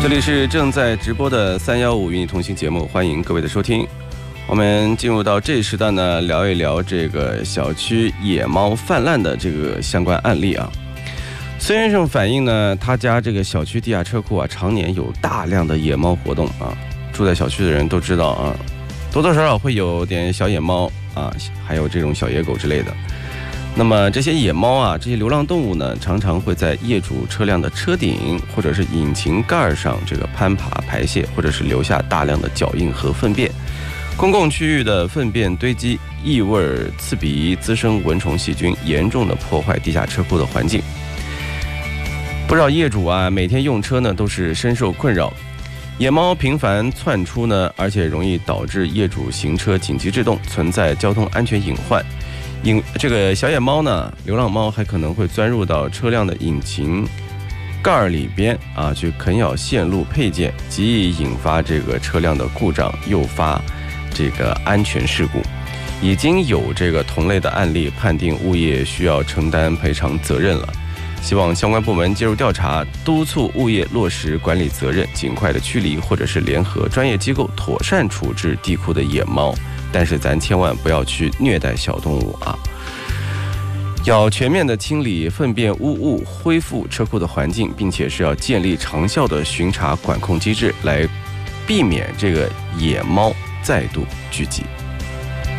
这里是正在直播的315与你同行节目，欢迎各位的收听。我们进入到这一时段呢，聊一聊这个小区野猫泛滥的这个相关案例啊。孙先生反映呢，他家这个小区地下车库啊，常年有大量的野猫活动啊。住在小区的人都知道啊，多多少少会有点小野猫啊，还有这种小野狗之类的。那么这些野猫啊，这些流浪动物呢，常常会在业主车辆的车顶或者是引擎盖上这个攀爬排泄，或者是留下大量的脚印和粪便。公共区域的粪便堆积，异味刺鼻，滋生蚊虫细菌，严重的破坏地下车库的环境。不少业主啊，每天用车呢都是深受困扰。野猫频繁窜出呢，而且容易导致业主行车紧急制动，存在交通安全隐患。这个小野猫呢，流浪猫还可能会钻入到车辆的引擎盖里边啊，去啃咬线路配件，极易引发这个车辆的故障，诱发这个安全事故。已经有这个同类的案例，判定物业需要承担赔偿责任了。希望相关部门介入调查，督促物业落实管理责任，尽快的驱离，或者是联合专业机构妥善处置地库的野猫。但是咱千万不要去虐待小动物啊！要全面的清理粪便污物，恢复车库的环境，并且是要建立长效的巡查管控机制，来避免这个野猫再度聚集。